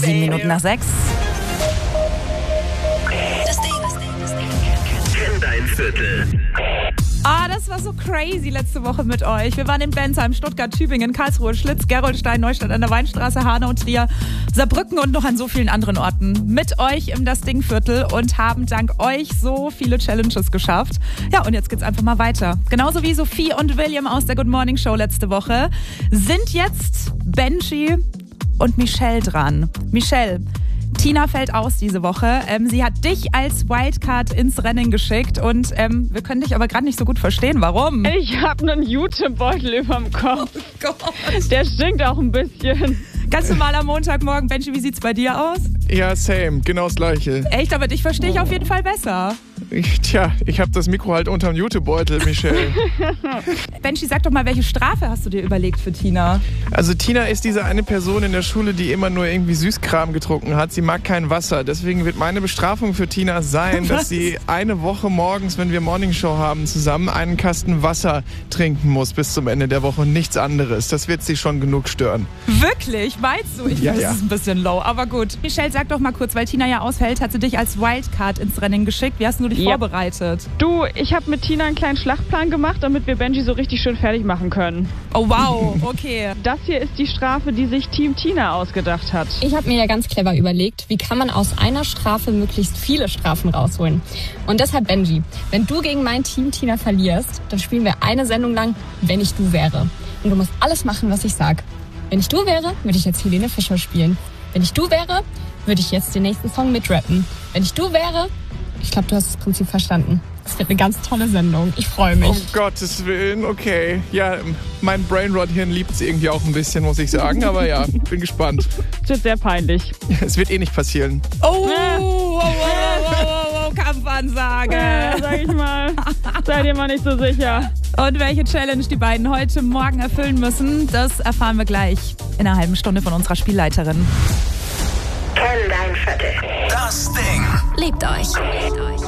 7 Minuten nach 6. Das Ding. Kenn dein Viertel. Ah, das war so crazy letzte Woche mit euch. Wir waren in Bensheim, Stuttgart, Tübingen, Karlsruhe, Schlitz, Gerolstein, Neustadt an der Weinstraße, Hanau, Trier, Saarbrücken und noch an so vielen anderen Orten. Mit euch im Das Ding-Viertel und haben dank euch so viele Challenges geschafft. Ja, und jetzt geht's einfach mal weiter. Genauso wie Sophie und William aus der Good Morning Show letzte Woche sind jetzt Benji und Michelle dran. Michelle, Tina fällt aus diese Woche. Sie hat dich als Wildcard ins Rennen geschickt und wir können dich aber gerade nicht so gut verstehen. Warum? Ich habe einen Jutebeutel überm Kopf. Oh Gott. Der stinkt auch ein bisschen. Ganz normal am Montagmorgen. Benji, wie sieht's bei dir aus? Ja, same. Genau das Gleiche. Echt, aber dich verstehe ich auf jeden Fall besser. Ich habe das Mikro halt unterm Jutebeutel, Michelle. Benji, sag doch mal, welche Strafe hast du dir überlegt für Tina? Also Tina ist diese eine Person in der Schule, die immer nur irgendwie Süßkram getrunken hat. Sie mag kein Wasser. Deswegen wird meine Bestrafung für Tina sein, dass sie eine Woche morgens, wenn wir Morningshow haben, zusammen einen Kasten Wasser trinken muss bis zum Ende der Woche und nichts anderes. Das wird sie schon genug stören. Wirklich? Meinst du? Ich finde, das ist ein bisschen low, aber gut. Michelle, sag doch mal kurz, weil Tina ja ausfällt, hat sie dich als Wildcard ins Rennen geschickt. Wie hast du dich vorbereitet? Du, ich habe mit Tina einen kleinen Schlachtplan gemacht, damit wir Benji so richtig schön fertig machen können. Oh wow, okay. Das hier ist die Strafe, die sich Team Tina ausgedacht hat. Ich habe mir ja ganz clever überlegt, wie kann man aus einer Strafe möglichst viele Strafen rausholen. Und deshalb, Benji, wenn du gegen mein Team Tina verlierst, dann spielen wir eine Sendung lang, wenn ich du wäre. Und du musst alles machen, was ich sag. Wenn ich du wäre, würde ich jetzt Helene Fischer spielen. Wenn ich du wäre, würde ich jetzt den nächsten Song mitrappen. Wenn ich du wäre, ich glaube, du hast das Prinzip verstanden. Es wird eine ganz tolle Sendung. Ich freue mich. Um Gottes Willen, okay. Ja, mein Brainrot-Hirn liebt es irgendwie auch ein bisschen, muss ich sagen. Aber ja, bin gespannt. Das wird sehr peinlich. Es wird eh nicht passieren. Oh, Kampfansage. Sag ich mal. Seid ihr mal nicht so sicher. Und welche Challenge die beiden heute Morgen erfüllen müssen, das erfahren wir gleich in einer halben Stunde von unserer Spielleiterin. Kenn dein Viertel. Das Ding. Liebt euch.